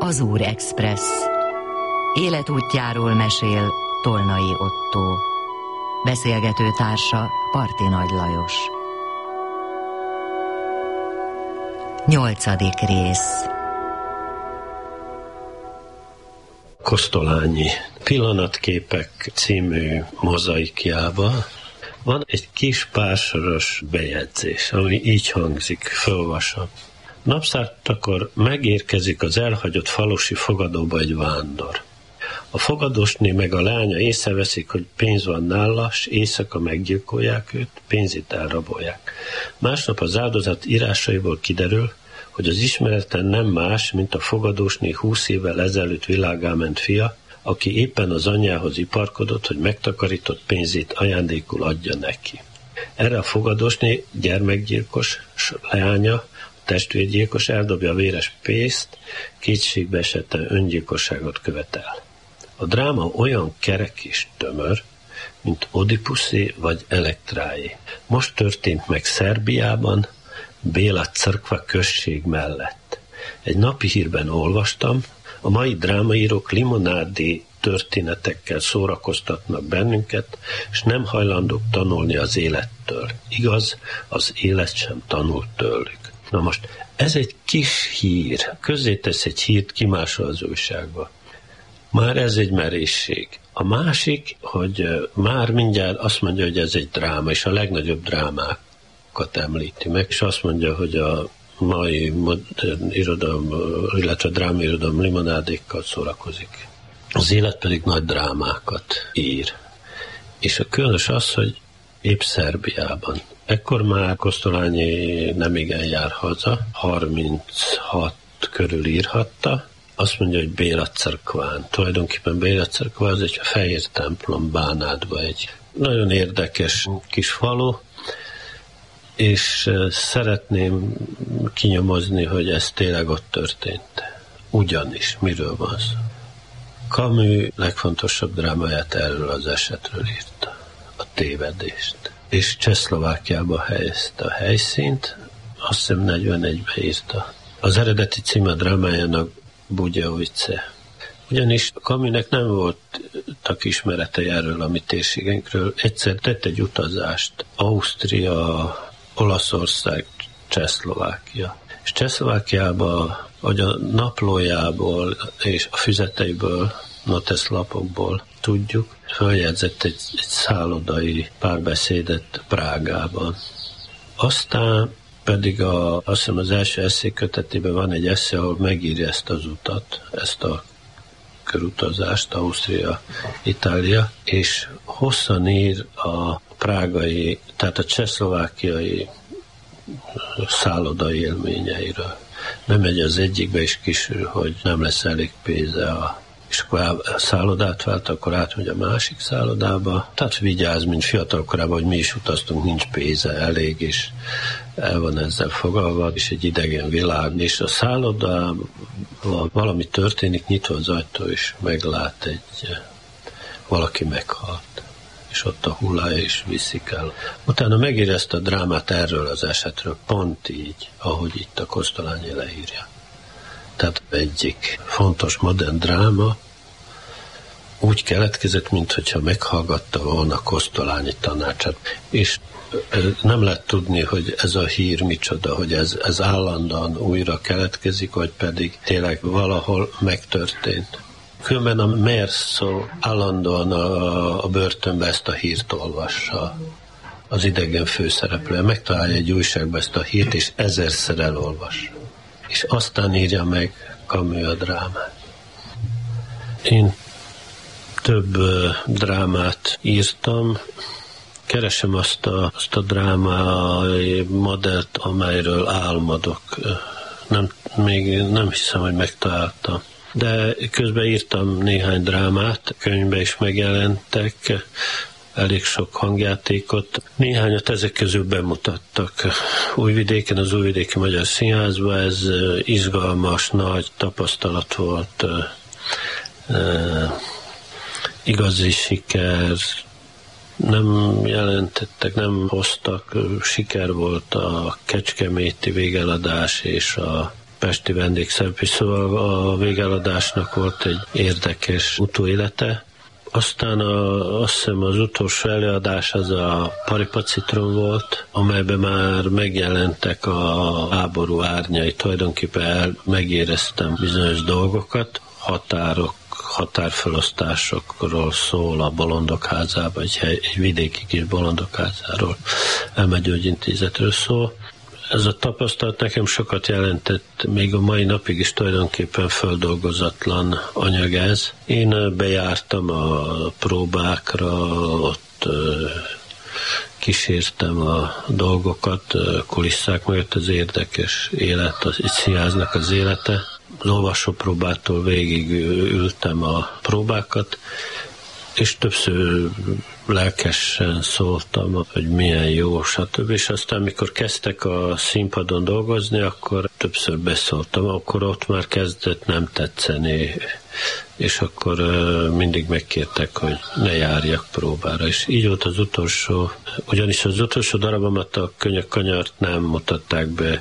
Azúr Express. Életútjáról mesél Tolnai Ottó. Beszélgető társa Parti Nagy Lajos. 8. rész. Kosztolányi Pillanatképek című mozaikjában van egy kis pársoros bejegyzés, ami így hangzik, fölolvasom. Napszártakor megérkezik az elhagyott falusi fogadóba egy vándor. A fogadósné meg a lánya észreveszik, hogy pénz van nála, s éjszaka meggyilkolják őt, pénzét elrabolják. Másnap az áldozat írásaiból kiderül, hogy az ismereten nem más, mint a fogadósné 20 évvel ezelőtt világgá ment fia, aki éppen az anyjához iparkodott, hogy megtakarított pénzét ajándékul adja neki. Erre a fogadósné gyermekgyilkos leánya, testvérgyilkos eldobja a véres pénzt, kétségbe esetten öngyilkosságot követel. A dráma olyan kerek és tömör, mint Oedipuszé vagy Elektráé. Most történt meg Szerbiában, Béla Crkva község mellett. Egy napi hírben olvastam, a mai drámaírók limonádi történetekkel szórakoztatnak bennünket, és nem hajlandók tanulni az élettől. Igaz, az élet sem tanult tőlük. Na most, ez egy kis hír. Közzétesz egy hírt, kimásol az újságba. Már ez egy merészség. A másik, hogy már mindjárt azt mondja, hogy ez egy dráma, és a legnagyobb drámákat említi meg, és azt mondja, hogy a mai modern irodalom, illetve drámairodalom limonádékkal szórakozik. Az élet pedig nagy drámákat ír. És a különös az, hogy épp Szerbiában. Ekkor már Kosztolányi nem igen jár haza, 36 körül írhatta. Azt mondja, hogy Béla Crkván. Tulajdonképpen Béla Crkva az egy fehér templom Bánátban, egy nagyon érdekes kis falu, és szeretném kinyomozni, hogy ez tényleg ott történt. Ugyanis, miről van szó? Camus legfontosabb drámáját erről az esetről írta, a tévedést. És Csehszlovákiába helyezte a helyszínt, azt hiszem 41-ben írta. Az eredeti címe a drámájának Budějovice. Ugyanis Camusnek nem voltak ismeretei erről a mi térségünkről. Egyszer tett egy utazást Ausztria, Olaszország, Csehszlovákia. És Csehszlovákiában, hogy a naplójából és a füzeteiből, noteszlapokból tudjuk, feljegyzett egy szállodai párbeszédet Prágában. Aztán pedig azt hiszem az első eszékötetében van egy esze, ahol megírja ezt az utat, ezt a körutazást, Ausztria, Itália, és hosszan ír a prágai, tehát a csehszlovákiai szállodai élményeiről. Bemegy az egyikbe, és kisül, hogy nem lesz elég pénze, és akkor a szállodát vált, akkor átmegy a másik szállodába. Tehát vigyázz, mint fiatalkorában, hogy mi is utaztunk, nincs pénze elég, és el van ezzel fogalva, és egy idegen világ. És a szállodában valami történik, nyitva az ajtó, és meglát valaki meghalt. És ott a hullája is viszik el. Utána megír ezt a drámát erről az esetről, pont így, ahogy itt a Kosztolányi leírja. Tehát egyik fontos modern dráma úgy keletkezett, mintha meghallgatta volna Kosztolányi tanácsát. És nem lehet tudni, hogy ez a hír micsoda, hogy ez állandóan újra keletkezik, vagy pedig tényleg valahol megtörtént. Különben a Merszó állandóan a börtönbe ezt a hírt olvassa. Az idegen főszereplő megtalálja egy újságba ezt a hírt, és 1000-szer elolvas. És aztán írja meg Camus a drámát. Én több drámát írtam, keresem azt a drámai modellt, amelyről álmodok. Még nem hiszem, hogy megtaláltam. De közben írtam néhány drámát, könyvben is megjelentek, elég sok hangjátékot. Néhányat ezek közül bemutattak Újvidéken, az Újvidéki Magyar Színházban. Ez izgalmas, nagy tapasztalat volt, igazi siker, nem jelentettek, nem hoztak, siker volt a kecskeméti végeladás és a pesti vendégszereplés, szóval a végeladásnak volt egy érdekes utóélete. Aztán azt hiszem az utolsó előadás az a Paripacitron volt, amelyben már megjelentek a háború árnyai, tulajdonképpen megéreztem bizonyos dolgokat, határfelosztásokról szól a Bolondok házába, egy vidéki kis Bolondok házáról, elmegyógyintézetről szól. Ez a tapasztalat nekem sokat jelentett, még a mai napig is tulajdonképpen földolgozatlan anyag ez. Én bejártam a próbákra, ott kísértem a dolgokat, kulisszák mögött az érdekes élet, az színháznak az élete. Az olvasópróbától végig ültem a próbákat, és többször lelkesen szóltam, hogy milyen jó, stb. És aztán, mikor kezdtek a színpadon dolgozni, akkor többször beszóltam, akkor ott már kezdett nem tetszeni, és akkor mindig megkértek, hogy ne járjak próbára. És így volt az utolsó, ugyanis az utolsó darabomat, a Könyök kanyart nem mutatták be.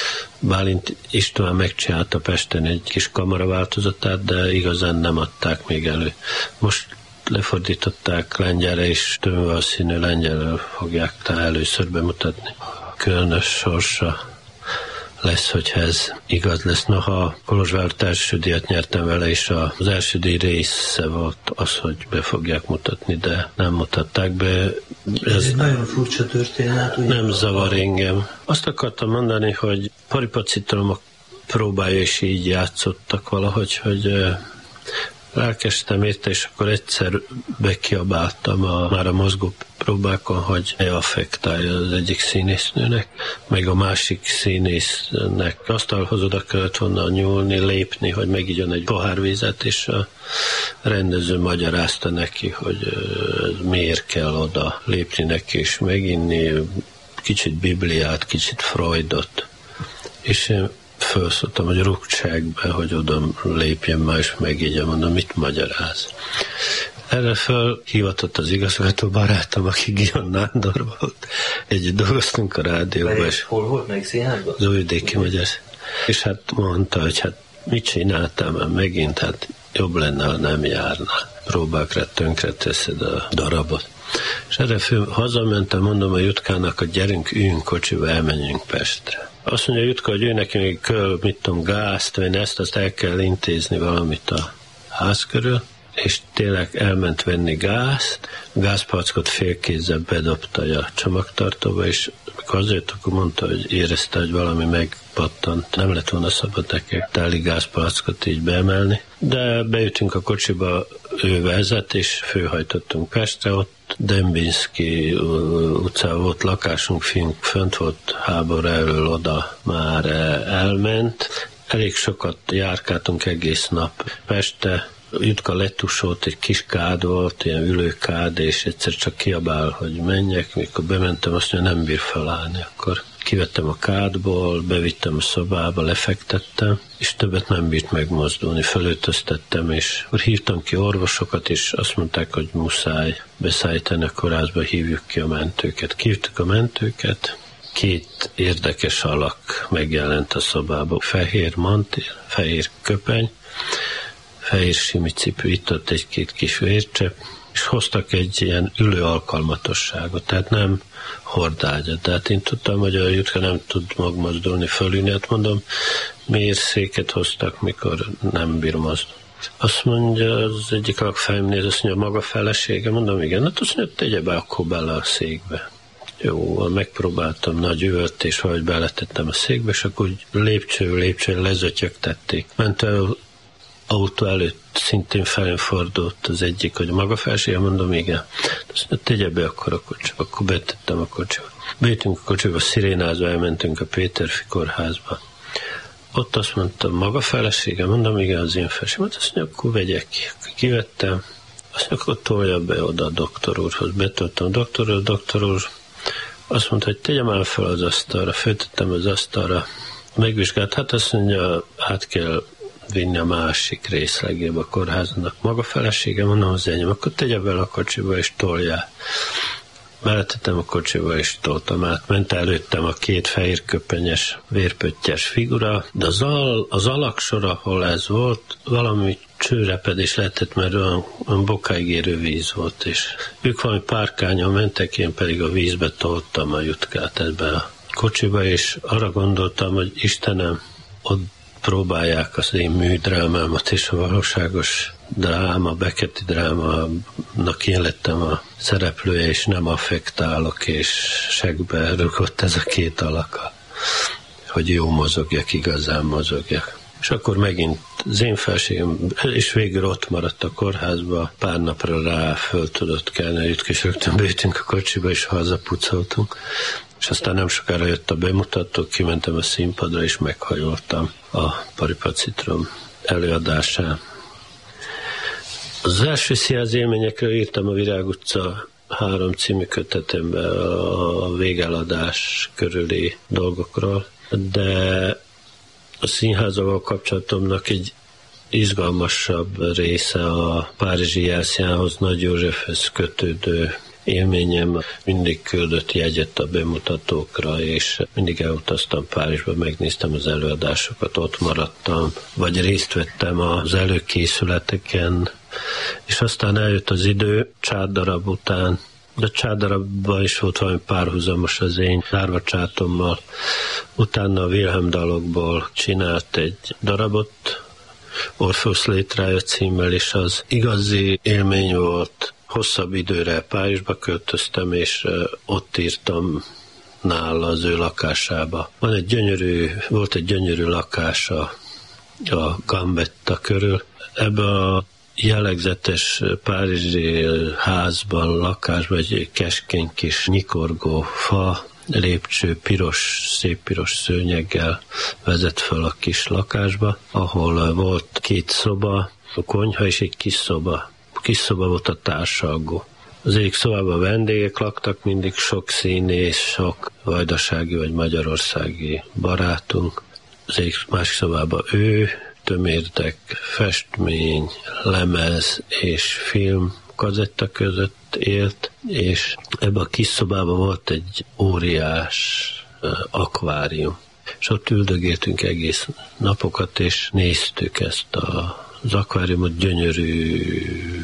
Bálint István megcsinálta Pesten egy kis kamaraváltozatát, de igazán nem adták még elő. Most lefordították lengyelre, és valószínű lengyelről fogják először bemutatni. Különös sorsa lesz, hogy ez igaz lesz. Noha Kolozsvárt első díjat nyertem vele, és az első díj része volt az, hogy be fogják mutatni, de nem mutatták be. Ez egy nagyon furcsa történet. Nem zavar engem. Azt akartam mondani, hogy Paripacitron próbája is így játszottak valahogy, hogy elkezdtem érte, és akkor egyszer bekiabáltam már a mozgó próbákon, hogy ne affektálja az egyik színésznőnek, meg a másik színésznek. Asztalhoz oda kellett volna nyúlni, lépni, hogy megigyon egy pohár vizet, és a rendező magyarázta neki, hogy miért kell oda lépni neki, és meginni kicsit Bibliát, kicsit Freudot. És én felszóltam, hogy rúgtság be, hogy oda lépjen már, és megígyem, mondom, mit magyaráz. Erre felhivatott az igazgató barátom, aki Gion Nándor volt. Együtt dolgoztunk a rádióban. És hol volt meg színházban? Az Újvidéki Magyar. És hát mondta, hogy hát mit csináltam már megint, hát jobb lenne, ha nem járna. Próbákra tönkre teszed a darabot. És erre hazamentem, mondom a Jutkának, hogy gyerünk, üljünk kocsiba, elmenjünk Pestre. Azt mondja Jutka, hogy ő neki még kell, mit tudom, gázt, vagy azt el kell intézni valamit a ház körül, és tényleg elment venni gázt, a gázpalackot félkézzel bedobta a csomagtartóba, és amikor azért, akkor mondta, hogy érezte, hogy valami megpattant. Nem lett volna szabad nekik táli gázpalackot így beemelni, de beütünk a kocsiba, ő vezet, és főhajtottunk Pestre, ott Dembinski utcában volt lakásunk, fiunk fönt volt, háború elől oda már elment. Elég sokat járkáltunk egész nap Pestre. Jutka letusolt, egy kis kád volt, ilyen ülőkád, és egyszer csak kiabál, hogy menjek. Mikor bementem, azt mondja, nem bír felállni. Akkor kivettem a kádból, bevittem a szobába, lefektettem, és többet nem bírt megmozdulni. Felöltöztettem, és akkor hívtam ki orvosokat, és azt mondták, hogy muszáj beszállítani a kórházba, hívjuk ki a mentőket. Kívtuk a mentőket, 2 érdekes alak megjelent a szobába. Fehér mantél, fehér köpeny, fehér simicipő, itt ott 1-2 kis vércsepp, és hoztak egy ilyen ülő alkalmatosságot, tehát nem hordágyat. Tehát én tudtam, hogy a Jutka nem tud megmozdulni, fölülni, hát mondom, miért széket hoztak, mikor nem bír mozdulni. Azt mondja, az egyik alak felnéz, azt mondja, maga felesége, mondom, igen, hát azt mondja, tegye be akkor bele a székbe. Jó, megpróbáltam, nagy üvölt, és valahogy beletettem a székbe, és akkor lépcső lezötyögtették. Ment el autó előtt, szintén felén fordult az egyik, hogy maga felesége, mondom, igen. Azt mondja, tegye be akkor a kocsiba. Akkor betettem a kocsiba. Bejöttünk a kocsiba, szirénázva, elmentünk a Péterfi kórházba. Ott azt mondtam, maga felesége, mondom, igen, az én feleségem. Azt mondja, akkor vegyek ki. Kivettem, azt mondja, akkor tolja be oda a doktor úrhoz. Betoltam a doktor úr, azt mondta, hogy tegye már fel az asztalra. Föltettem az asztalra, megvizsgált, hát azt mondja, át kell vinni a másik részlegébe a kórháznak. Maga felesége, mondom az enyém, akkor tegye bele a kocsiba és tolja. beletettem a kocsiba, és toltam át. Ment előttem a két fehérköpenyes, vérpöttyes figura, de az alaksor, ahol ez volt, valami csőrepedés lehetett, mert olyan bokáig érő víz volt, és ők valami párkányon mentek, én pedig a vízbe toltam a Jutkát ebbe a kocsiba, és arra gondoltam, hogy Istenem, ott próbálják az én műdrámámat, és a valóságos dráma, Beckett drámának én lettem a szereplője, és nem affektálok, és segbe rugott ez a két alaka, hogy jó mozogjak, igazán mozogjak. És akkor megint az én felségem, és végül ott maradt a kórházba, pár napra rá föl tudott kelni, és rögtön beütünk a kocsiba, és hazapucoltunk. És aztán nem sokára jött a bemutató, kimentem a színpadra, és meghajoltam a Paripacitrom előadásán. Az első színház élményekről írtam a Virág utca 3 című kötetemben a végeladás körüli dolgokról, de a színházával kapcsolatomnak egy izgalmasabb része a párizsi Jelszínházhoz, Nagy Józsefhez kötődő élményem. Mindig küldött jegyet a bemutatókra, és mindig elutaztam Párizsba, megnéztem az előadásokat, ott maradtam, vagy részt vettem az előkészületeken, és aztán eljött az idő Csárdarab után, de Csárdarabban is volt valami párhuzamos az én Lárva Csátommal. Utána a Wilhelm dalokból csinált egy darabot, Orpheus létrája címmel, és az igazi élmény volt. Hosszabb időre Párizsba költöztem, és ott írtam nála az ő lakásába. Volt egy gyönyörű lakása a Gambetta körül. Ebben a jellegzetes párizsi házban, lakásban egy keskeny kis nyikorgó fa, lépcső, szép piros szőnyeggel vezet fel a kis lakásba, ahol volt 2 szoba, a konyha és egy kis szoba. A kis szoba volt a társalgó. Az egyik szobában vendégek laktak, mindig sok színész, sok vajdasági vagy magyarországi barátunk. Az egyik másik szobában ő, tömérdek, festmény, lemez és film kazetta között élt, és ebben a kis szobában volt egy óriás akvárium. És ott üldögéltünk egész napokat, és néztük ezt az akváriumot gyönyörű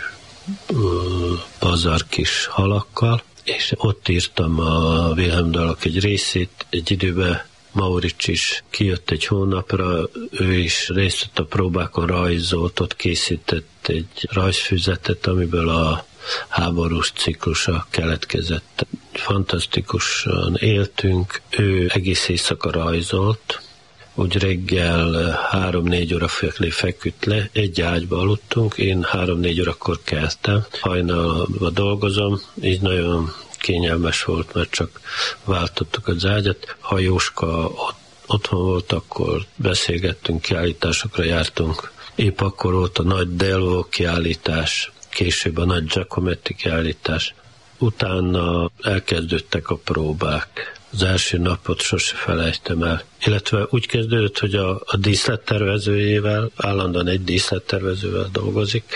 pazar kis halakkal, és ott írtam a Wilhelm dalok egy részét. Egy időben Maurics is kijött egy hónapra, ő is részt vett a próbákon, rajzolt, ott készített egy rajzfüzetet, amiből a háborús ciklusa keletkezett. Fantasztikusan éltünk, ő egész éjszaka rajzolt, úgy reggel 3-4 óra felé feküdt le, egy ágyba aludtunk, én 3-4 órakor keltem, hajnalban dolgozom, így nagyon kényelmes volt, mert csak váltottuk az ágyat. Ha Jóska otthon volt, akkor beszélgettünk, kiállításokra jártunk. Épp akkor volt a nagy Delvaux kiállítás, később a nagy Giacometti kiállítás. Utána elkezdődtek a próbák. Az első napot sose felejtem el. Illetve úgy kezdődött, hogy a díszlettervezőjével, állandóan egy díszlettervezővel dolgozik,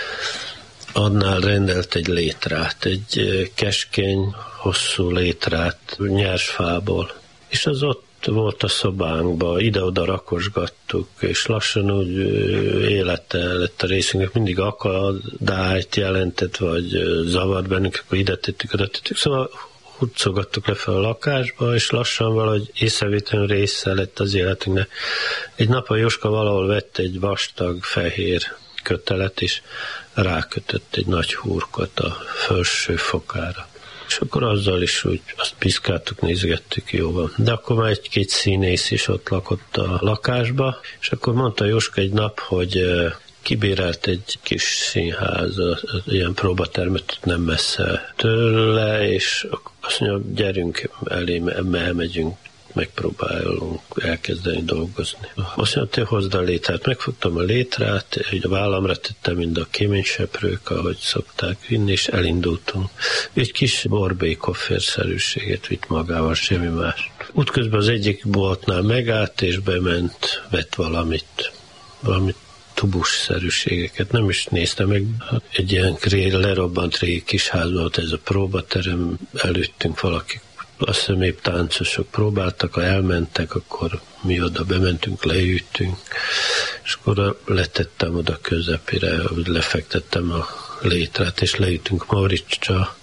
annál rendelt egy létrát, egy keskeny, hosszú létrát nyersfából. És az ott volt a szobánkban, ide-oda rakosgattuk, és lassan úgy élete lett a részünknek, mindig akadályt jelentett, vagy zavart bennünk, akkor ide tettük, oda tettük, szóval hurcogattuk le fel a lakásba, és lassan valahogy észrevétlenül része lett az életünknek. Egy nap a Jóska valahol vett egy vastag, fehér kötelet, és rákötött egy nagy hurkot a felső fokára. És akkor azzal is úgy azt piszkáltuk, nézgettük, jó van. De akkor már egy-két színész is ott lakott a lakásba, és akkor mondta Jóska egy nap, hogy kibérelt egy kis színház, ilyen próbatermet nem messze tőle, és azt mondja, gyerünk elé, elmegyünk, megpróbálunk elkezdeni dolgozni. Azt mondja, te hozd a létrát. Megfogtam a létrát, a vállamra tettem mind a kéményseprők, ahogy szokták vinni, és elindultunk. Egy kis borbély kofférszerűséget vitt magával, semmi más. Útközben az egyik boltnál megállt, és bement, vett valamit tubusszerűségeket. Nem is néztem meg. Egy ilyen lerobbant régi kis házban volt ez a próbaterem, előttünk valaki, azt hiszem épp táncosok próbáltak, ha elmentek, akkor mi oda bementünk, leütünk, és akkor letettem oda közepére, lefektettem a létrát, és leütünk Maurics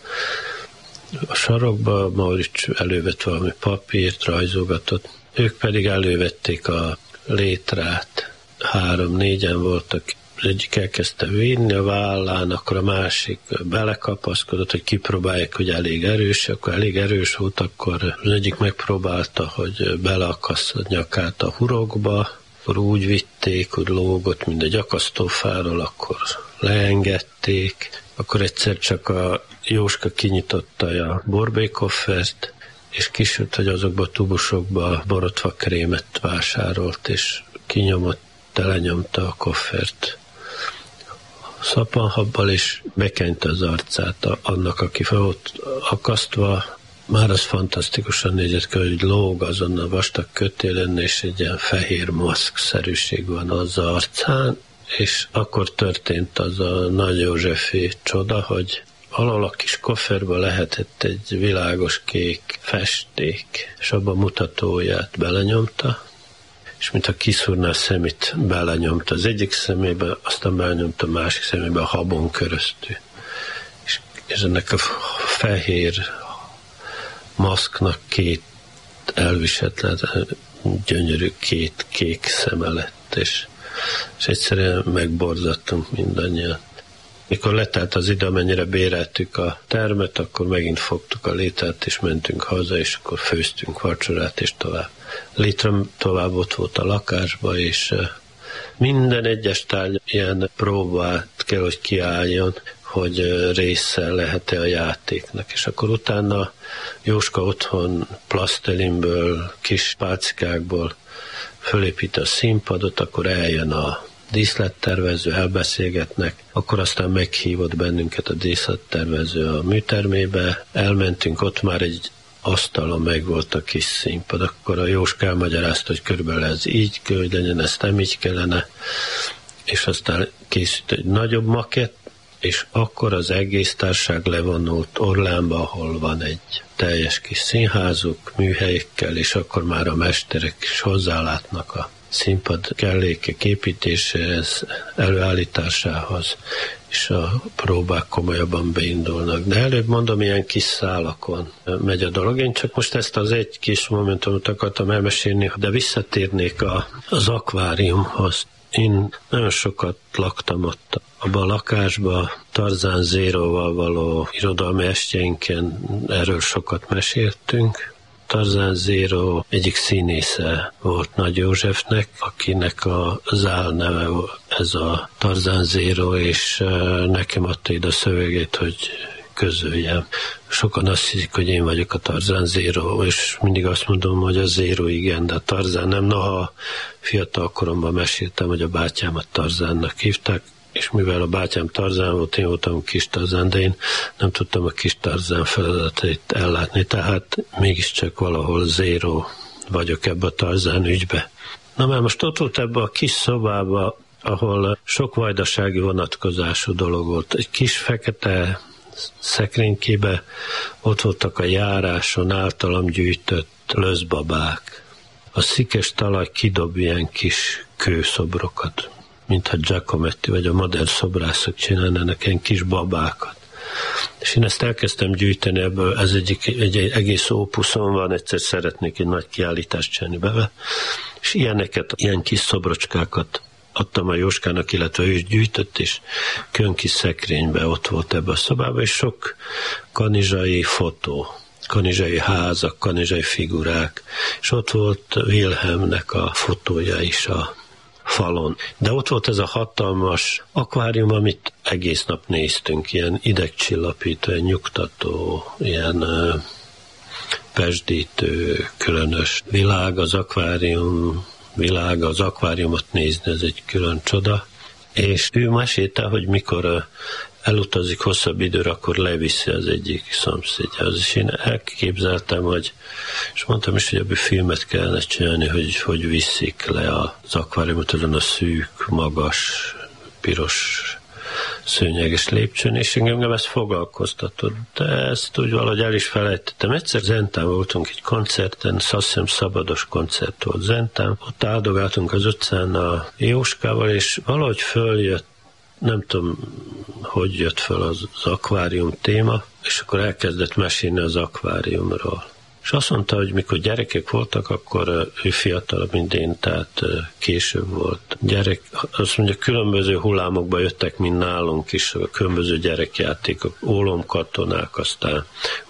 a sarokba, Maurics elővett valami papírt, rajzogatott, ők pedig elővették a létrát, 3-4-en voltak, az egyik elkezdte vinni a vállán, akkor a másik belekapaszkodott, hogy kipróbálják, hogy elég erős, akkor elég erős volt, akkor az egyik megpróbálta, hogy beleakassz a nyakát a hurokba, akkor úgy vitték, hogy lógott, mint egy akasztófáról, akkor leengedték, akkor egyszer csak a Jóska kinyitotta a borbékoffert, és kisült, hogy azokba a tubusokba borotvakrémet vásárolt, és kinyomott, telenyomta a koffert szappanhabbal, és bekenyte az arcát annak, aki fel volt akasztva. Már az fantasztikusan nézett ki, hogy lóg azon a vastag kötélen, és egy ilyen fehér maszkszerűség van az arcán, és akkor történt az a Nagy Józsefi csoda, hogy alól a kis kofferba lehetett egy világos kék festék, és abba mutatóját belenyomta, és mintha kiszúrná a szemét, belenyomta az egyik szemébe, aztán belenyomta a másik szemébe a habon köröztül. És ennek a fehér maszknak két elviselhetetlen, gyönyörű két kék szeme lett, és egyszerűen megborzadtunk mindannyian. Mikor letelt az idő, amennyire béreltük a termet, akkor megint fogtuk a létrát, és mentünk haza, és akkor főztünk vacsorát, és tovább. Létre tovább ott volt a lakásba, és minden egyes tárgy ilyen próbát kell, hogy kiálljon, hogy része lehet-e a játéknak. És akkor utána Jóska otthon plasztelinből, kis pálcikákból fölépít a színpadot, akkor eljön a díszlettervező, elbeszélgetnek, akkor aztán meghívott bennünket a díszlettervező a műtermébe, elmentünk, ott már egy asztalon meg volt a kis színpad, akkor a Jóska elmagyarázta, hogy körülbelül ez így kell, hogy legyen, ezt nem így kellene, és aztán készült egy nagyobb makett, és akkor az egész társaság levonult Orlánba, ahol van egy teljes kis színházuk, műhelyekkel, és akkor már a mesterek is hozzálátnak a színpad kellékek építéséhez, előállításához, és a próbák komolyabban beindulnak. De előbb mondom, ilyen kis szálakon megy a dolog. Én csak most ezt az egy kis momentumot akartam elmesélni, de visszatérnék az akváriumhoz. Én nagyon sokat laktam ott abban a lakásban, Tarzan Zéróval való irodalmi estjeinken erről sokat meséltünk. Tarzan Zéró egyik színésze volt Nagy Józsefnek, akinek az álneve ez a Tarzan Zéró, és nekem adta ide a szövegét, hogy közöljem. Sokan azt hiszik, hogy én vagyok a Tarzan Zéró, és mindig azt mondom, hogy a Zéró igen, de a Tarzan nem. Noha fiatal koromban meséltem, hogy a bátyámat Tarzannak hívták, és mivel a bátyám Tarzan volt, én voltam kis Tarzan, de én nem tudtam a kis Tarzan feladatait ellátni, tehát mégiscsak valahol Zéró vagyok ebbe a Tarzan ügybe. Na már most ott volt ebbe a kis szobába, ahol sok vajdasági vonatkozású dolog volt. Egy kis fekete szekrénykébe ott voltak a járáson általam gyűjtött löszbabák. A szikes talaj kidob ilyen kis kőszobrokat, mintha Giacometti vagy a modern szobrászok csinálnának ilyen kis babákat. És én ezt elkezdtem gyűjteni, ebből ez egy egész ópuszon van, egyszer szeretnék egy nagy kiállítást csinálni bele, és ilyen kis szobrocskákat adtam a Jóskának, illetve ő is gyűjtött, és könki szekrénybe ott volt ebbe a szobába, és sok kanizsai fotó, kanizsai házak, kanizsai figurák, és ott volt Wilhelmnek a fotója is a falon. De ott volt ez a hatalmas akvárium, amit egész nap néztünk, ilyen idegcsillapító, ilyen nyugtató, ilyen pesdítő, különös világ, az akváriumot nézni, ez egy külön csoda. És ő mesélte, hogy mikor elutazik hosszabb időre, akkor leviszi az egyik szomszédjához. És én elképzeltem, és mondtam is, hogy ebből filmet kellene csinálni, hogy viszik le az akváriumot azon a szűk, magas, piros szőnyeges lépcsőn, és engem ezt foglalkoztatott. De ezt úgy valahogy el is felejtettem. Egyszer Zentán voltunk egy koncerten, azt hiszem szabados koncert volt Zentán, ott áldogáltunk az utcán a Jóskával, és valahogy följött, nem tudom, hogy jött föl az akvárium téma, és akkor elkezdett mesélni az akváriumról. És azt mondta, hogy mikor gyerekek voltak, akkor ő fiatalabb, mint én, tehát később volt gyerek. Azt mondja, különböző hullámokba jöttek, mint nálunk is, a különböző gyerekjátékok, ólomkatonák, aztán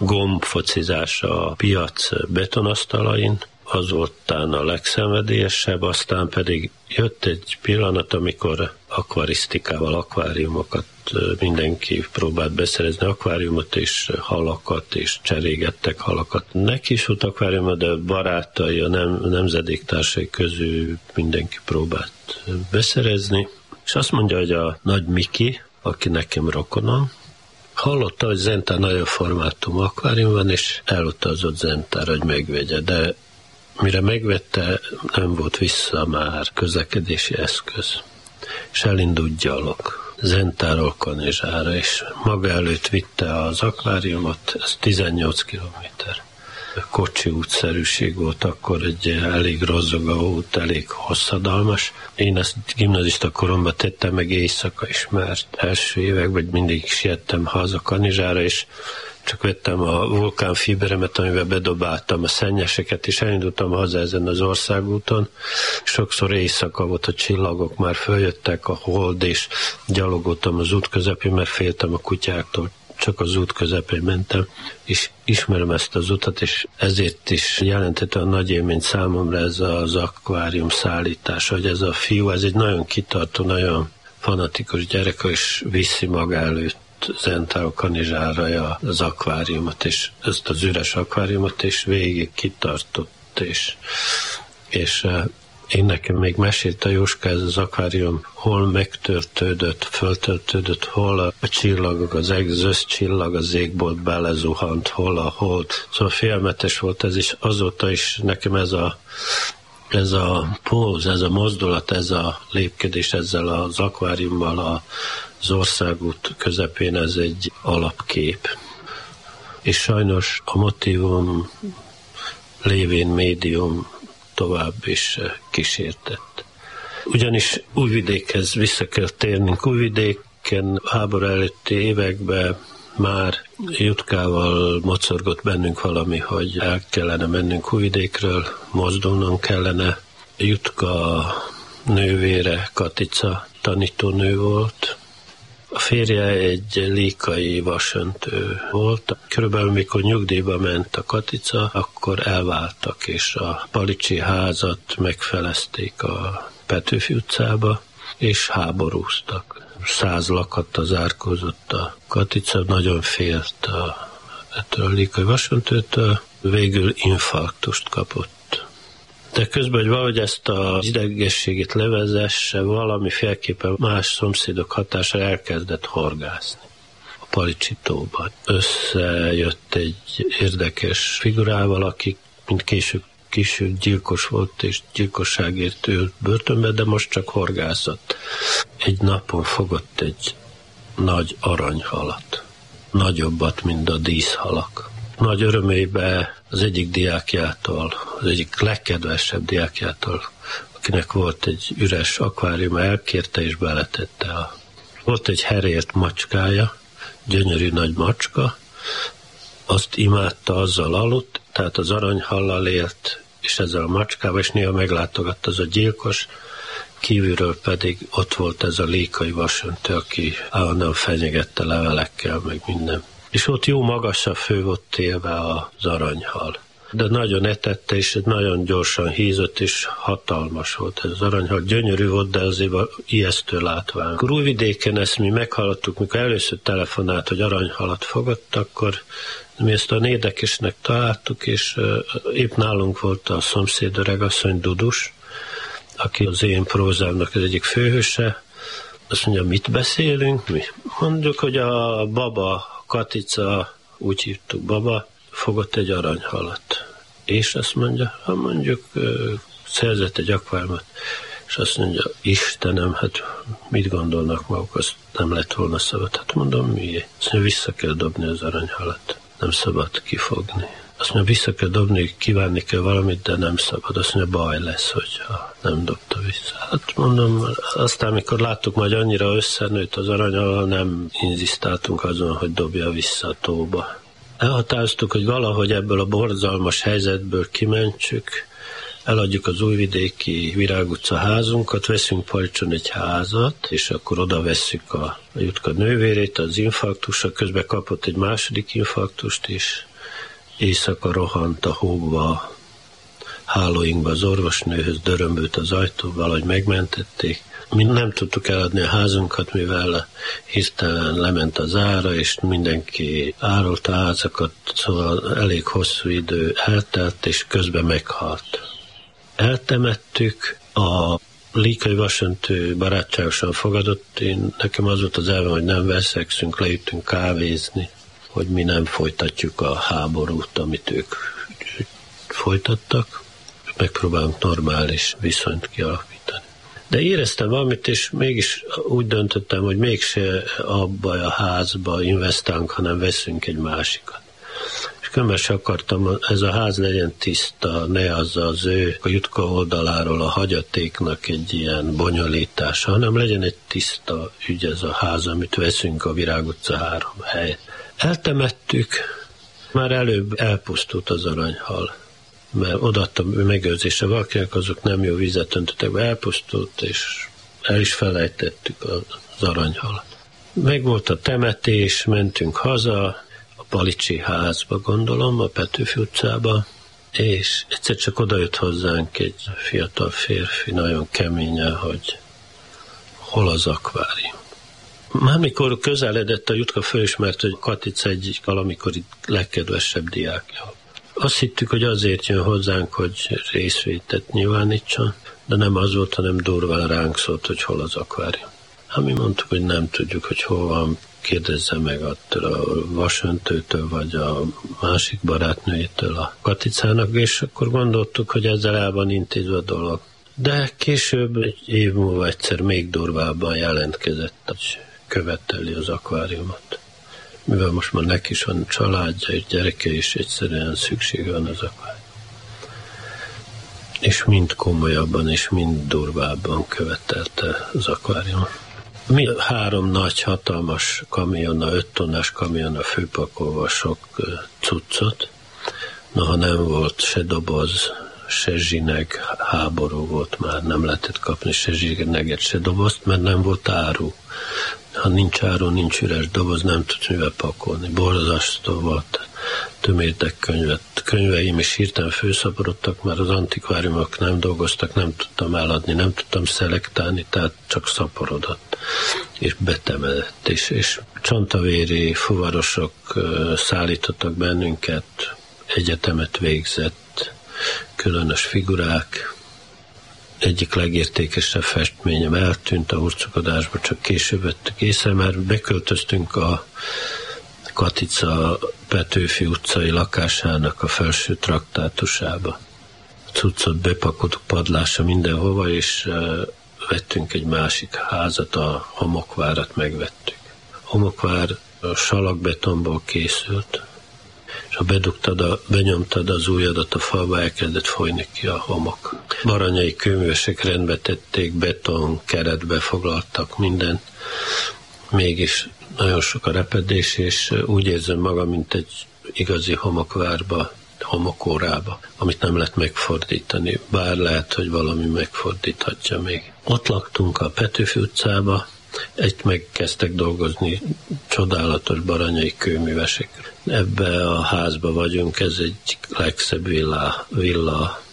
gombfocizás a piac betonasztalain, az volt talán a legszenvedélyesebb, aztán pedig jött egy pillanat, amikor akvarisztikával, akváriumokat mindenki próbált beszerezni, akváriumot és halakat, és cserégettek halakat. Neki is volt akváriuma, de barátai, a nemzedéktársai közül mindenki próbált beszerezni. És azt mondja, hogy a nagy Miki, aki nekem rokonom, hallotta, hogy Zentán nagyon formátum akvárium van, és elutazott Zentára, hogy megvegye, de mire megvette, nem volt vissza már közlekedési eszköz. És elindult gyalog Zentáról Kanizsára, és maga előtt vitte az akváriumot, ez 18 kilométer. Kocsi útszerűség volt, akkor egy elég rozzogó út, elég hosszadalmas. Én ezt gimnazista koromban tettem meg éjszaka is, mert első években mindig siettem haza Kanizsára, és csak vettem a vulkánfibremet, amivel bedobáltam a szennyeseket, és elindultam haza ezen az országúton. Sokszor éjszaka volt, a csillagok már följöttek, a hold, és gyalogoltam az út közepén, mert féltem a kutyáktól. Csak az út közepén mentem, és ismerem ezt az utat, és ezért is jelentette a nagy élmény számomra ez az akvárium szállítás, hogy ez a fiú, ez egy nagyon kitartó, nagyon fanatikus gyerek, és viszi maga előtt Zentáról Kanizsára az akváriumot, és ezt az üres akváriumot, és végig kitartott, és én nekem még mesélt a Jóska, ez az akvárium hol megtörtődött, föltöltődött, hol a csillagok, az összcsillag az égbolt belezuhant, hol a hold. Szóval félmetes volt ez is, azóta is nekem ez a póz, ez a mozdulat, ez a lépkedés ezzel az akváriummal az országút közepén, ez egy alapkép. És sajnos a motívum lévén médium tovább is kísértett. Ugyanis Újvidékhez vissza kell térnünk. Újvidéken háború előtti években már Jutkával mocorgott bennünk valami, hogy el kellene mennünk Újvidékről, mozdulnunk kellene. Jutka nővére, Katica tanítónő volt. A férje egy líkai vasöntő volt. Körülbelül mikor nyugdíjba ment a Katica, akkor elváltak, és a Palicsi házat megfelezték a Petőfi utcába, és háborúztak. 100 lakattal zárkózott a Katica, nagyon félt ettől a líkai vasöntőtől, végül infarktust kapott. De közben, hogy valahogy ezt az idegességét levezesse, valamiféleképpen más szomszédok hatására elkezdett horgászni a Palicsi tóban. Összejött egy érdekes figurával, aki mint később gyilkos volt, és gyilkosságért ült börtönbe, de most csak horgászott. Egy napon fogott egy nagy aranyhalat. Nagyobbat, mint a díszhalak. Nagy örömébe az egyik diákjától, az egyik legkedvesebb diákjától, akinek volt egy üres akvárium, elkérte és beletette. Volt egy herért macskája, gyönyörű nagy macska, azt imádta, azzal aludt, tehát az aranyhallal élt, és ezzel a macskával, és néha meglátogatta az a gyilkos, kívülről pedig ott volt ez a líkai vasöntő, aki állandóan fenyegette levelekkel, meg minden. És ott jó magasra fő volt téve az aranyhal. De nagyon etette, és nagyon gyorsan hízott, és hatalmas volt ez az aranyhal. Gyönyörű volt, de azért ijesztő látvány. Akkor Újvidéken ezt mi meghallottuk, mikor először telefonált, hogy aranyhalat fogott, akkor mi ezt olyan érdekesnek találtuk, és épp nálunk volt a szomszéd öregasszony, Dudus, aki az én prózámnak az egyik főhőse. Azt mondja, mit beszélünk mi? Mondjuk, hogy a baba, Katica, úgy hívtuk baba, fogott egy aranyhalat. És azt mondja, ha mondjuk szerzett egy akváriumot, és azt mondja, Istenem, hát mit gondolnak maguk, azt nem lett volna szabad. Hát mondom, miért? Azt mondja, vissza kell dobni az aranyhalat. Nem szabad kifogni. Azt mondja, vissza kell dobni, kívánni kell valamit, de nem szabad. Azt mondja, baj lesz, hogyha nem dobta vissza. Hát mondom, aztán, amikor láttuk, hogy annyira összenőtt az aranyhal, nem inzisztáltunk azon, hogy dobja vissza a tóba. Elhatároztuk, hogy valahogy ebből a borzalmas helyzetből kimentsük, eladjuk az újvidéki Virág utca házunkat, veszünk Palicson egy házat, és akkor oda vesszük a Jutka nővérét, az infarktusra, közben kapott egy második infarktust is, éjszaka rohant a hóba, hálóinkba az orvosnőhöz, dörömbült az ajtó, valahogy megmentették. Mi nem tudtuk eladni a házunkat, mivel hirtelen lement az ára, és mindenki árulta a házakat, szóval elég hosszú idő eltelt, és közben meghalt. Eltemettük, a Líkai Vasöntő barátságosan fogadott, nekem az volt az elvem, hogy nem veszekszünk, leütünk kávézni, hogy mi nem folytatjuk a háborút, amit ők folytattak, megpróbálunk normális viszonyt kialakítani. De éreztem valamit, és mégis úgy döntöttem, hogy mégse abba a házba investálunk, hanem veszünk egy másikat. És különben se akartam, ez a ház legyen tiszta, ne az ő a Jutka oldaláról a hagyatéknak egy ilyen bonyolítása, hanem legyen egy tiszta ügy ez a ház, amit veszünk a Virág utca 3 hely. Eltemettük, már előbb elpusztult az aranyhal, mert odaadtam megőrzésre valakinek, azok nem jó vizet öntöttek be, elpusztult, és el is felejtettük az aranyhalat. Megvolt a temetés, mentünk haza, a Palicsi házba gondolom, a Petőfi utcába, és egyszer csak odajött hozzánk egy fiatal férfi, nagyon keményen, hogy hol az akvárium. Már mikor közeledett a Jutka, fölismert, hogy Katica egy valamikori legkedvesebb diákja. Azt hittük, hogy azért jön hozzánk, hogy részvétet nyilvánítson, de nem az volt, hanem durván ránk szólt, hogy hol az akvárium. Hát mi mondtuk, hogy nem tudjuk, hogy hol van, kérdezze meg attól a Vasöntőtől, vagy a másik barátnőjétől a Katicának, és akkor gondoltuk, hogy ezzel el van intézve a dolog. De később, egy év múlva egyszer még durvábban jelentkezett, hogy követeli az akváriumot. Mivel most már neki is van családja és gyereke, és egyszerűen szüksége van az akvárium. És mind komolyabban és mind durvábban követelte az akváriumot. Mi 3 nagy, hatalmas kamionna, 5 tonnás kamionna főpakolva sok cuccot. Noha nem volt se doboz, se zsineg, háború volt már, nem lehetett kapni se zsineget, se dobozt, mert nem volt áru. Ha nincs áru, nincs üres doboz, nem tudsz mivel pakolni. Borzasztó volt, tömértek könyvet. Könyveim is hirtelen főszaporodtak, mert az antikváriumok nem dolgoztak, nem tudtam eladni, nem tudtam szelektálni, tehát csak szaporodott, és betemedett. És csontavéri fuvarosok szállítottak bennünket, egyetemet végzett, különös figurák. Egyik legértékesebb festményem eltűnt a hurcokodásba, csak később vettük észre, mert beköltöztünk a Katica Petőfi utcai lakásának a felső traktátusába. A cuccot bepakoltuk padlásra mindenhova, és vettünk egy másik házat, a homokvárat megvettük. A homokvár a salakbetonból készült, és ha benyomtad az ujjadat a falba, elkezdett folyni ki a homok. Baranyai kőművesek rendbe tették, beton, keretbe foglaltak mindent, mégis nagyon sok a repedés, és úgy érzem magam, mint egy igazi homokvárba, homokórába, amit nem lehet megfordítani, bár lehet, hogy valami megfordíthatja még. Ott laktunk a Petőfi utcába, egy megkezdtek dolgozni csodálatos baranyai kőművesek. Ebbe a házba vagyunk, ez egy legszebb villa,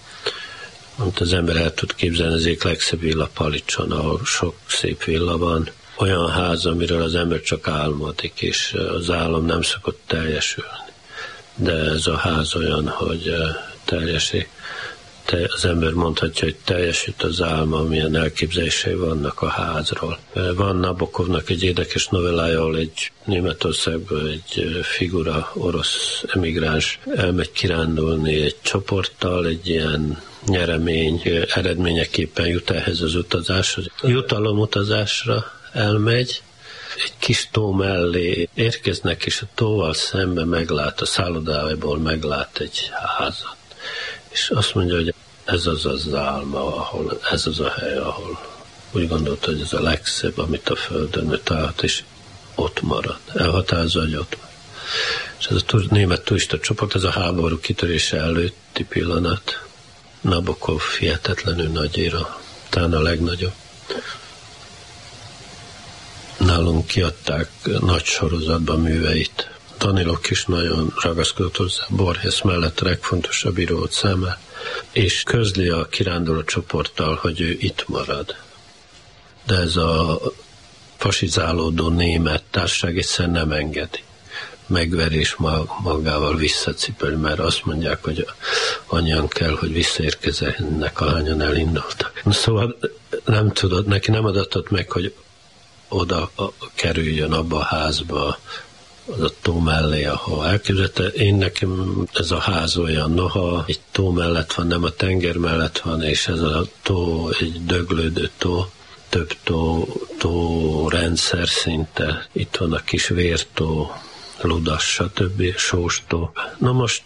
amit az ember el tud képzelni, ez egy legszebb villa Palicson, ahol sok szép villa van. Olyan ház, amiről az ember csak álmodik, és az álom nem szokott teljesülni. De ez a ház olyan, hogy teljesik. az ember mondhatja, hogy teljesült az álma, milyen elképzelései vannak a házról. Van Nabokovnak egy érdekes novellája, ahol egy Németországban egy figura, orosz emigráns elmegy kirándulni egy csoporttal, egy ilyen nyeremény eredményeképpen jut ehhez az utazáshoz. Jutalomutazásra elmegy, egy kis tó mellé érkeznek, és a tóval szembe meglát, a szállodájából meglát egy házat. És azt mondja, hogy ez az az álma, ez az a hely, ahol úgy gondolta, hogy ez a legszebb, amit a földön találhat, és ott marad. Elhatározza, hogy ott marad. És ez a német turista csoport, ez a háború kitörése előtti pillanat. Nabokov hihetetlenül nagy író, talán a legnagyobb. Nálunk kiadták nagy sorozatban műveit. Danilok is nagyon ragaszkodott hozzá, Borges mellett a legfontosabb író volt számára, és közli a kiránduló csoporttal, hogy ő itt marad. De ez a fasizálódó német társaság egyszerűen nem engedi. Megveri és magával visszacipeli, mert azt mondják, hogy annyian kell, hogy visszaérkezzenek, ahányan elindultak. Szóval nem tudod, neki nem adatott meg, hogy oda kerüljön abba a házba, az a tó mellé, ahol elképzelte. Én nekem ez a ház olyan, noha egy tó mellett van, nem a tenger mellett van, és ez a tó egy döglődő tó, több tó rendszer szinte. Itt van a kis vértó, Ludas, stb. Sóstó. Na most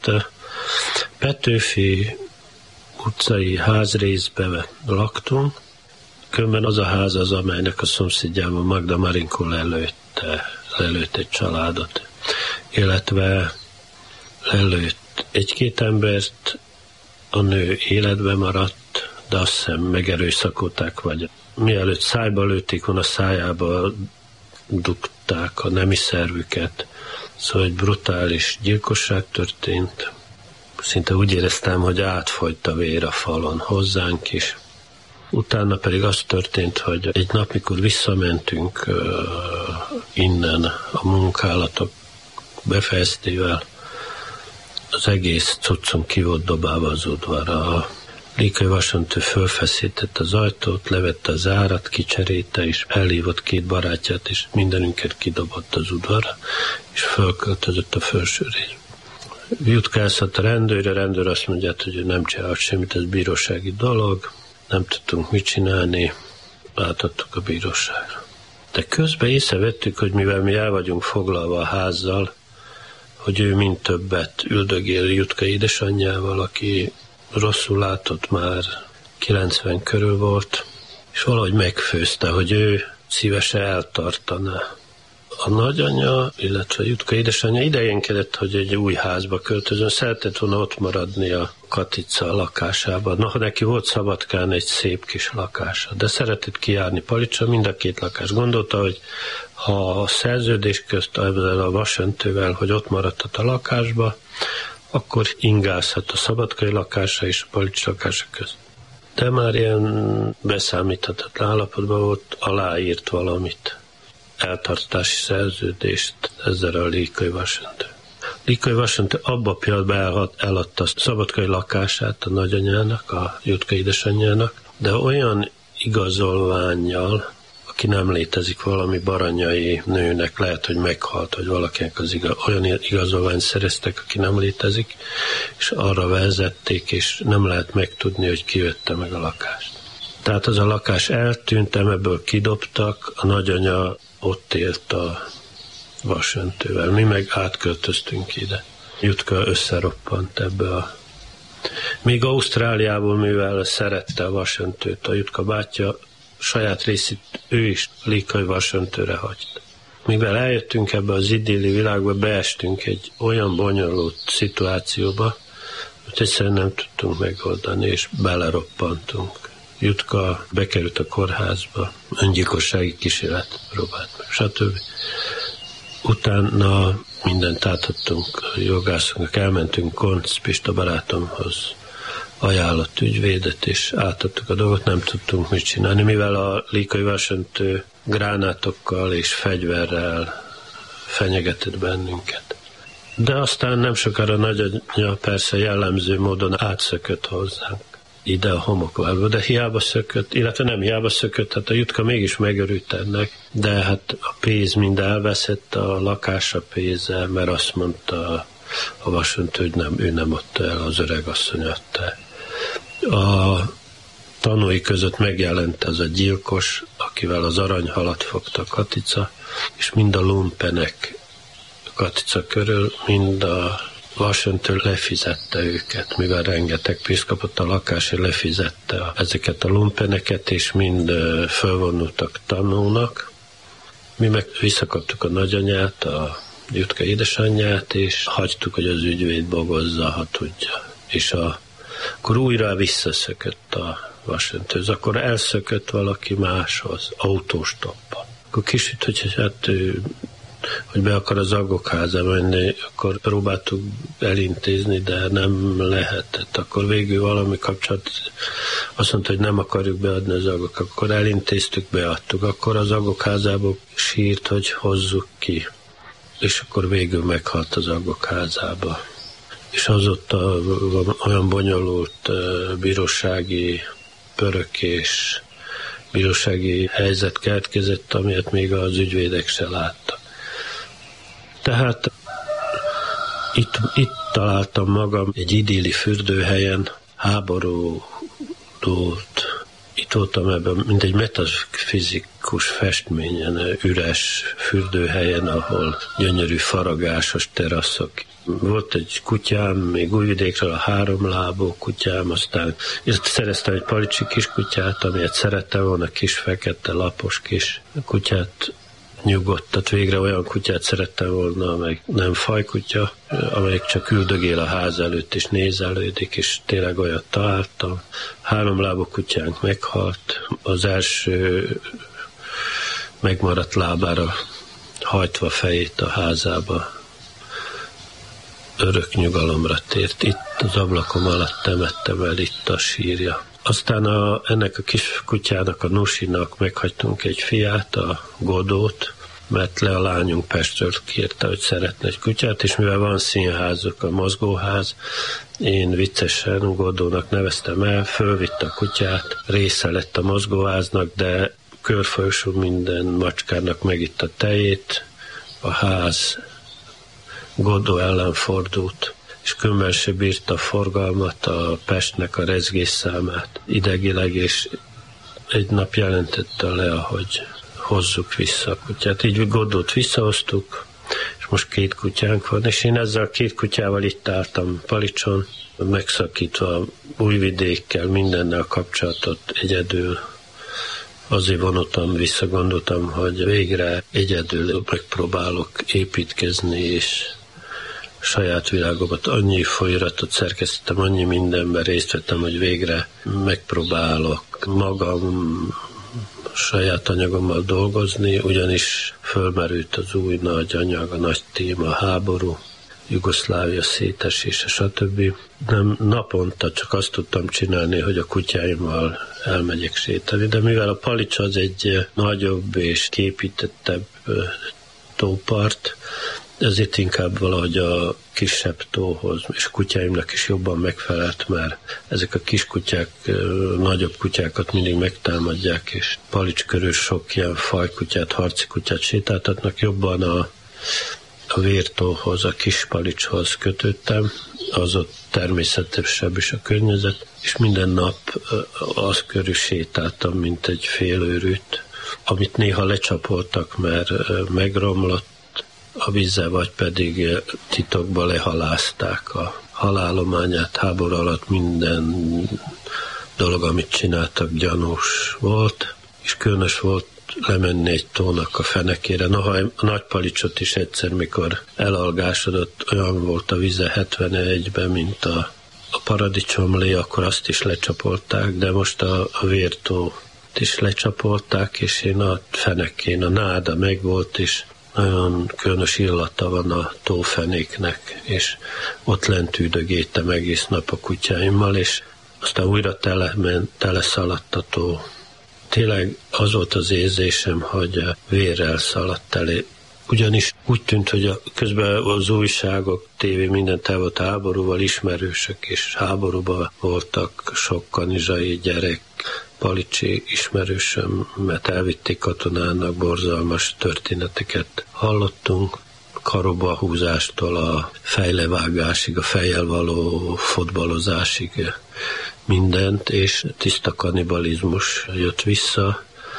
Petőfi utcai házrészbe laktunk, különben az a ház az, amelynek a szomszédjában Magda Marinkó lelőtt egy családot, illetve lelőtt egy-két embert, a nő életbe maradt, de azt hiszem megerőszakolták, vagy mielőtt szájba lőtték volna, szájába dugták a nemi szervüket. Szóval egy brutális gyilkosság történt. Szinte úgy éreztem, hogy átfolyt a vér a falon hozzánk is. Utána pedig az történt, hogy egy nap, mikor visszamentünk innen a munkálatok befejeztével, az egész cuccunk ki volt dobálva az udvarra. A Likai Vasöntő fölfeszített az ajtót, levette az árat, kicserélte, és elhívott két barátját, és mindenünket kidobott az udvarra, és fölköltözött a felső rész. Jutka elszállt a rendőr azt mondja, hogy ő nem csinált semmit, ez bírósági dolog, nem tudtunk mit csinálni, átadtuk a bíróságra. De közben észrevettük, hogy mivel mi el vagyunk foglalva a házzal, hogy ő mind többet üldögél Jutka édesanyjával, aki rosszul látott, már 90 körül volt, és valahogy megfőzte, hogy ő szívesen eltartaná. A nagyanyja, illetve Jutka édesanyja idejénkedett, hogy egy új házba költözön, szeretett volna ott maradni a Katica lakásában. Noha neki volt Szabadkán egy szép kis lakása, de szeretett kijárni Palicsra, mind a két lakás. Gondolta, hogy ha a szerződés közt a Vasöntővel, hogy ott maradhat a lakásba, akkor ingázhat a szabadkai lakása és a Palics lakása között. De már ilyen beszámíthatatlan állapotban volt, aláírt valamit, eltartási szerződést ezzel a Likai Vasöntő. Likai Vasöntő abba a pillanatban eladta a szabadkai lakását a nagyanyának, a Jutka édesanyjának, de olyan igazolvánnyal, aki nem létezik, valami baranyai nőnek, lehet, hogy meghalt, hogy valakinek olyan igazolványt szereztek, aki nem létezik, és arra vezették, és nem lehet megtudni, hogy ki vette meg a lakást. Tehát az a lakás eltűnt, ebből kidobtak, a nagyanya ott élt a Vasöntővel. Mi meg átköltöztünk ide. Jutka összeroppant ebbe Még Ausztráliából, mivel szerette a Vasöntőt, a Jutka bátyja, saját részét ő is Likai Vasöntőre hagyta. Mivel eljöttünk ebbe az idilli világba, beestünk egy olyan bonyolult szituációba, hogy egyszerűen nem tudtunk megoldani, és beleroppantunk. Jutka bekerült a kórházba, öngyilkossági kísérlet próbált meg, stb. Utána mindent átadtunk a jogászunknak, elmentünk Koncz Pista barátomhoz, ajánlott ügyvédet, és átadtuk a dolgot, nem tudtunk mit csinálni, mivel a Likai Vasöntő gránátokkal és fegyverrel fenyegetett bennünket. De aztán nem sokára nagyanyja persze jellemző módon átszökött hozzánk. ide a homokvágó, de hiába szökött, illetve nem hiába szökött, hát a Jutka mégis megörült ennek, de hát a pénz mind elveszett, a lakása pénze, mert azt mondta a vasöntő, hogy ő nem adta el, az öreg asszony adta. A tanúi között megjelent az a gyilkos, akivel az aranyhalat fogta Katica, és mind a lumpenek Katica körül, mind a vasöntő lefizette őket, mivel rengeteg pénzt kapott a lakásért, lefizette ezeket a lumpeneket, és mind fölvonultak tanúnak. Mi meg visszakaptuk a nagyanyát, a Jutka édesanyját, és hagytuk, hogy az ügyvéd bogozza, ha tudja. És akkor újra visszaszökött a vasöntőz, akkor elszökött valaki máshoz, autóstoppal. Akkor kisüt, hogy hát hogy be akar az Zagokházába menni, akkor próbáltuk elintézni, de nem lehetett. Akkor végül valami kapcsolat azt mondta, hogy nem akarjuk beadni az Zagok, akkor elintéztük, beadtuk. Akkor az Zagokházába sírt, hogy hozzuk ki. És akkor végül meghalt az Zagokházába. És azóta olyan bonyolult bírósági pörökés, bírósági helyzet keletkezett, amilyet még az ügyvédek se láttak. Tehát itt találtam magam egy idilli fürdőhelyen, háborúdult. Itt voltam ebben, mint egy metafizikus festményen, üres fürdőhelyen, ahol gyönyörű faragásos teraszok. Volt egy kutyám, még Újvidékről a 3 lábú kutyám, aztán szereztem egy palicsi kiskutyát, amilyet szerettem volna, kis fekete, lapos kis kutyát, nyugodtat, végre olyan kutyát szerettem volna, amely nem fajkutya, amelyik csak üldögél a ház előtt és nézelődik, és tényleg olyat találtam. 3 lábú kutyánk meghalt, az első megmaradt lábára hajtva fejét a házába, örök nyugalomra tért. Itt az ablakom alatt temettem el, itt a sírja. Aztán ennek a kis kutyának, a Nusinak meghagytunk egy fiát, a Godót, mert le a lányunk Pestről kérte, hogy szeretne egy kutyát, és mivel van színházuk, a mozgóház, én viccesen Godónak neveztem el, fölvitt a kutyát, része lett a mozgóháznak, de körfolyosul minden macskának megitt a tejét, a ház Godó ellen fordult, és különben se bírta a forgalmat, a Pestnek a rezgésszámát idegileg, és egy nap jelentette le, hogy hozzuk vissza a kutyát. Így Godót visszahoztuk, és most 2 kutyánk van, és én ezzel 2 kutyával itt álltam Palicson, megszakítva Újvidékkel, mindennel a kapcsolatot egyedül. Azért vonultam, visszagondoltam, hogy végre egyedül megpróbálok építkezni, és saját világomat, annyi folyóiratot szerkesztettem, annyi mindenben részt vettem, hogy végre megpróbálok magam saját anyagommal dolgozni, ugyanis fölmerült az új nagy anyag, a nagy téma, a háború, Jugoszlávia szétesése, stb. Nem naponta csak azt tudtam csinálni, hogy a kutyáimmal elmegyek sétálni, de mivel a Palics az egy nagyobb és képítettebb tópart, ezért inkább valahogy a kisebb tóhoz, és a kutyáimnak is jobban megfelelt, mert ezek a kis kutyák, nagyobb kutyákat mindig megtámadják, és Palics körül sok ilyen fajkutyát, harci kutyát sétáltatnak, jobban a Vértóhoz, a kis Palicshoz kötődtem, az ott természetesebb is a környezet, és minden nap az körül sétáltam, mint egy félőrült, amit néha lecsapoltak, mert megromlott a vízzel, vagy pedig titokba lehalázták a halálományát. Háború alatt minden dolog, amit csináltak, gyanús volt, és különös volt lemenni egy tónak a fenekére. Noha a Nagy Palicsot is egyszer, mikor elalgásodott, olyan volt a víze 71-ben, mint a paradicsomlé, akkor azt is lecsapolták, de most a Vértót is lecsapolták, és én a fenekén, a náda megvolt, és nagyon különös illata van a tófenéknek, és ott lent üldögéltem egész nap a kutyáimmal, és aztán újra teleszaladt a tó. Tényleg az volt az érzésem, hogy vérrel szaladt Ugyanis úgy tűnt, hogy közben az újságok, tévé, minden el volt háborúval, ismerősök, és háborúban voltak sok kanizsai gyerek, palicsi ismerősömet elvitték katonának, borzalmas történeteket hallottunk, karoba húzástól a fejlevágásig, a fejjel való fotbalozásig mindent, és tiszta kannibalizmus jött vissza,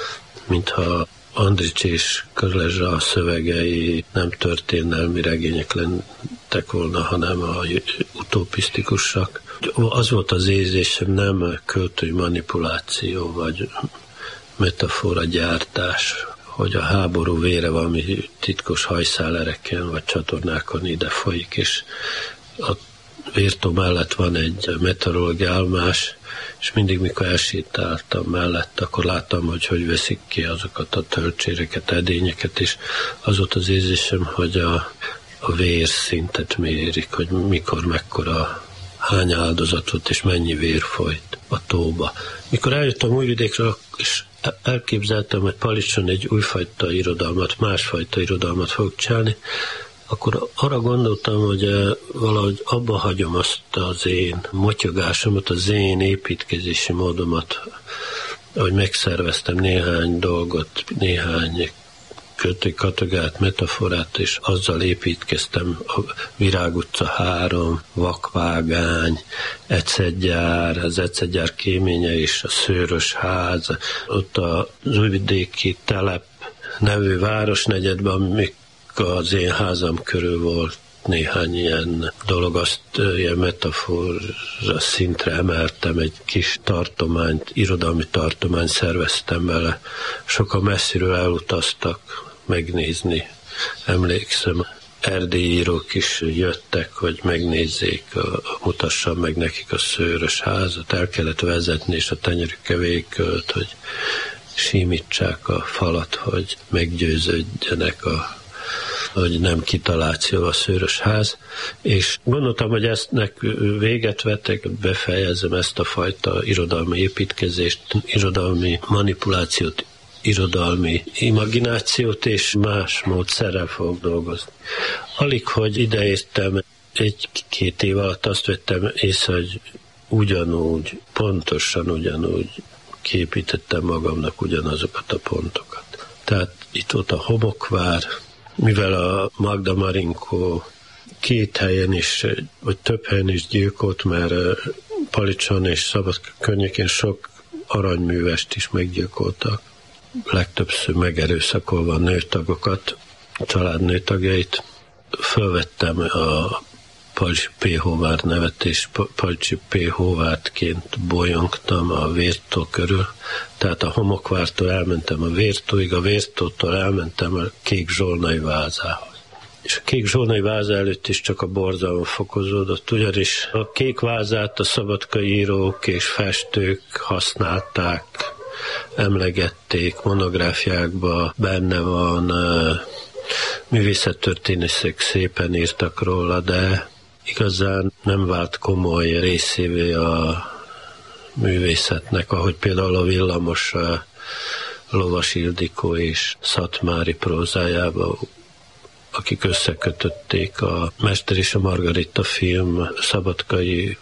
mintha Andrics és Körlezsa szövegei nem történelmi regények lettek volna, hanem a utopisztikusak. Az volt az érzésem, nem költői manipuláció, vagy metafora gyártás, hogy a háború vére valami titkos hajszálereken vagy csatornákon ide folyik, és a vértó mellett van egy meteorológiai állomás, és mindig, mikor elsétáltam mellett, akkor láttam, hogy veszik ki azokat a töltséreket, edényeket, és az volt az érzésem, hogy a vérszintet mérik, hogy mikor, mekkora, hány áldozat volt, és mennyi vér folyt a tóba. Mikor eljöttem Újvidékről, és elképzeltem, hogy Palicson egy újfajta irodalmat, másfajta irodalmat fogok csinálni, akkor arra gondoltam, hogy valahogy abba hagyom azt az én motyogásomat, az én építkezési módomat, hogy megszerveztem néhány dolgot, néhány költői kategóriát, metaforát, és azzal építkeztem a Virág utca 3, Vakvágány, Ecetgyár, az Ecetgyár kéménye és a Szőrös ház, ott az újvidéki telep nevű városnegyedben, amik az én házam körül volt néhány ilyen dolog, azt ilyen metafora szintre emeltem, egy kis tartományt, irodalmi tartományt szerveztem bele. Sokan messziről elutaztak megnézni. Emlékszem, erdélyi írók is jöttek, hogy megnézzék, mutassam meg nekik a Szőrös házat. El kellett vezetni, és a tenyerükkel végigkölt, hogy simítsák a falat, hogy meggyőződjenek hogy nem kitaláció a Szőrös ház, és gondoltam, hogy eztnek véget vettek, befejezem ezt a fajta irodalmi építkezést, irodalmi manipulációt, irodalmi imaginációt, és más módszerrel fogok dolgozni. Alig, hogy ideértem, 1-2 év alatt azt vettem észre, hogy ugyanúgy, pontosan ugyanúgy képítettem magamnak ugyanazokat a pontokat. Tehát itt volt a homokvár, mivel a Magda Marinko 2 helyen is, vagy több helyen is gyilkolt, mert Palicson és Szabadka környékén sok aranyművest is meggyilkoltak. Legtöbbször megerőszakolva a nőtagokat, a család nőtagjait. Fölvettem a Palicsi P. Hóvár nevet, és Palicsi P. Hóvártként bolyongtam a Vértó körül. Tehát a Homokvártól elmentem a Vértóig, a Vértótól elmentem a Kék Zsolnai vázához. És a Kék Zsolnai váza előtt is csak a borzalom fokozódott, ugyanis a kék vázát a szabadkai írók és festők használták, emlegették, monográfiákban benne van, művészettörténészek szépen írtak róla, de igazán nem vált komoly részévé a művészetnek, ahogy például a Villamos Lovas Ildikó és Szatmári prózájában, akik összekötötték a Mester és a Margarita film szabadkai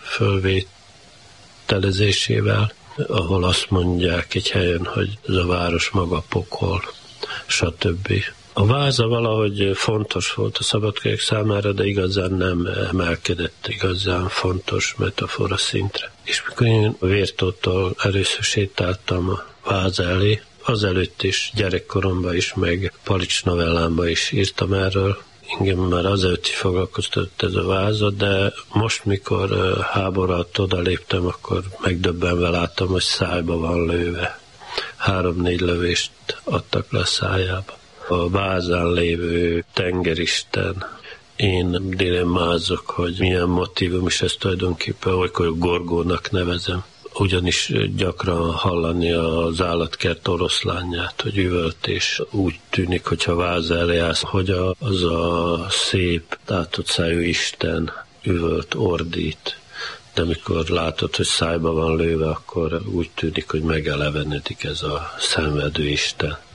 fölvételezésével, ahol azt mondják egy helyen, hogy ez a város maga pokol, stb. A váza valahogy fontos volt a szabadkaiak számára, de igazán nem emelkedett igazán fontos metafora szintre. És mikor én a Vértótól először sétáltam a váza elé, azelőtt is, gyerekkoromban is, meg Palics novellámban is írtam erről. Engem már azelőtt is foglalkoztatott ez a váza, de most, mikor háború alatt odaléptem, akkor megdöbbenve láttam, hogy szájba van lőve. 3-4 lövést adtak le a szájába. A vázán lévő tengeristen, én dilemmázok, hogy milyen motívum, és ezt tulajdonképpen olykor Gorgónak nevezem. Ugyanis gyakran hallani az állatkert oroszlányát, hogy üvölt, és úgy tűnik, hogyha váz elé állsz, hogy az a szép, tátott szájú Isten üvölt, ordít, de amikor látod, hogy szájba van lőve, akkor úgy tűnik, hogy megelevenedik ez a szenvedő Isten.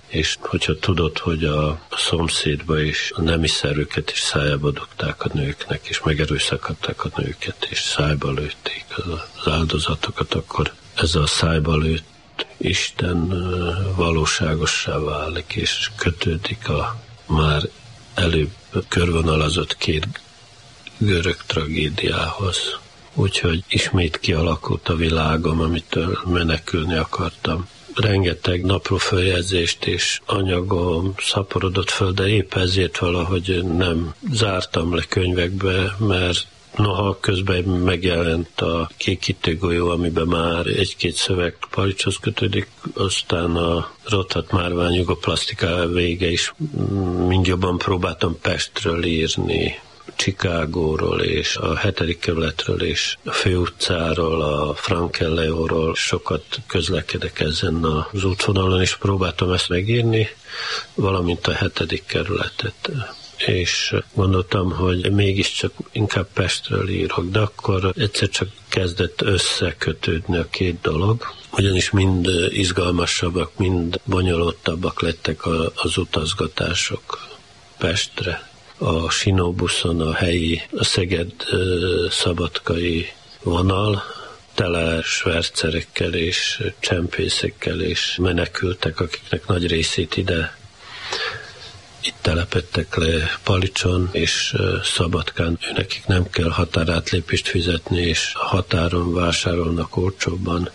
és hogyha tudod, hogy a szomszédba is a nemi szervüket is szájába dugták a nőknek, és megerőszakolták a nőket, és szájba lőtték az áldozatokat, akkor ez a szájba lőtt Isten valóságossá válik, és kötődik a már előbb körvonalazott két görög tragédiához. Úgyhogy ismét kialakult a világom, amitől menekülni akartam. Rengeteg naplóföljegyzést és anyagom szaporodott föl, de épp ezért valahogy nem zártam le könyvekbe, mert noha közben megjelent a Kék Golyó, amiben már egy-két szöveg Palicshoz kötődik, aztán a Rothadt márvány jugoplasztika vége is mind jobban próbáltam Pestről írni, Chicagóról és a 7. kerületről és a főutcáról, a Frankenleóról sokat közlekedek ezen az útvonalon, és próbáltam ezt megírni, valamint a 7. kerületet. És gondoltam, hogy mégiscsak inkább Pestről írok, de akkor egyszer csak kezdett összekötődni a két dolog, ugyanis mind izgalmasabbak, mind bonyolultabbak lettek az utazgatások Pestre. A sinóbuszon a helyi, a Szeged-szabadkai vonal tele svercerekkel és csempészekkel és menekültek, akiknek nagy részét itt telepedtek le Palicson és Szabadkán. Nekik nem kell határátlépést fizetni, és a határon vásárolnak olcsóbban.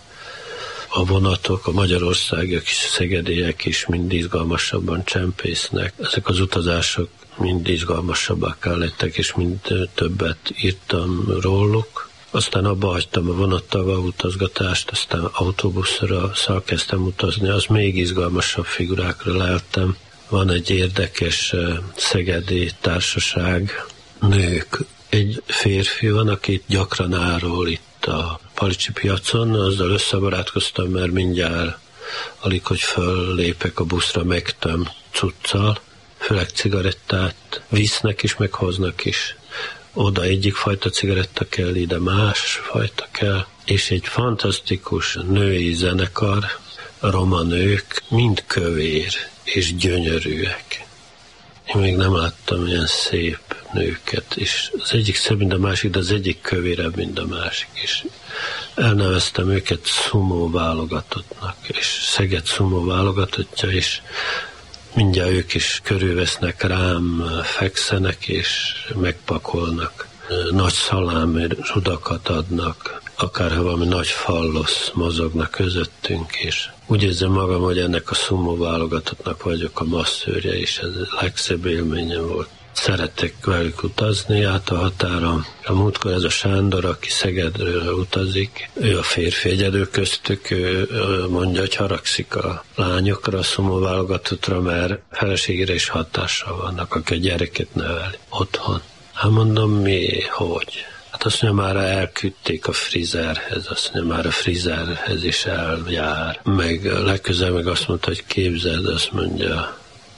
A vonatok, a magyarországiak és szegediek is mind izgalmasabban csempésznek. Ezek az utazások mind izgalmasabbá lettek, és mind többet írtam róluk. Aztán abba hagytam a vonattal utazgatást, aztán autóbuszra kezdtem utazni, az még izgalmasabb figurákra leltem. Van egy érdekes szegedi társaság, nők. Egy férfi van, akit gyakran árul itt a Palicsi piacon, azzal összebarátkoztam, mert mindjárt alig, hogy föllépek a buszra, megtöm cuccal, főleg cigarettát visznek is, meg hoznak is. Oda egyik fajta cigaretta kell, ide más fajta kell, és egy fantasztikus női zenekar, roma nők, mind kövér és gyönyörűek. Én még nem láttam ilyen szép nőket, és az egyik szebb, mint a másik, de az egyik kövérebb, mint a másik, és elneveztem őket szumó válogatottnak, és Szeged szumó válogatottja, és mindjárt ők is körülvesznek rám, fekszenek, és megpakolnak. Nagy szalámi rudakat adnak, akár valami nagy fallosz mozognak közöttünk, és úgy érzem magam, hogy ennek a szumó válogatottnak vagyok a masszőrje, és ez a legszebb élményem volt. Szeretek velük utazni át a határon. A múltkor ez a Sándor, aki Szegedről utazik, ő a férfi egyedül köztük, ő mondja, hogy haragszik a lányokra, a szumó válogatottra, mert feleségére is hatással vannak, aki a gyereket neveli otthon. Hát mondom, mi, hogy? Hát azt mondja, már elküldték a frizerhez, azt mondja, már a frizerhez is eljár. Meg legközelebb meg azt mondta, hogy képzeld, azt mondja,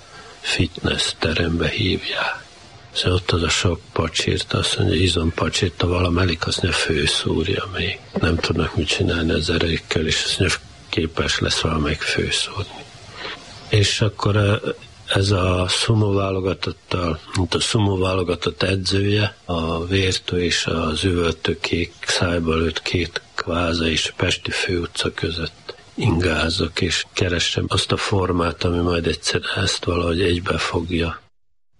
fitness terembe hívják. Szóval ott az a sok pacsirta, azt mondja, izompacsirta valamelik, azt mondja, főszúrja még. Nem tudnak mit csinálni az erőkkel, és azt mondja, képes lesz valamelyik főszúrni. És akkor ez a szumó válogatottal, mint a szumó válogatott edzője, a Vértő és az Üvöltő kék szájba lőtt két kváza és a Pesti főutca között ingázok, és keresem azt a formát, ami majd egyszer ezt valahogy egybefogja.